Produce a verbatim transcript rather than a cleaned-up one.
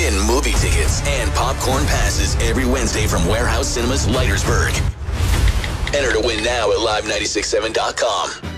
Win movie tickets and popcorn passes every Wednesday from Warehouse Cinemas, Leitersburg. Enter to win now at live nine six seven dot com.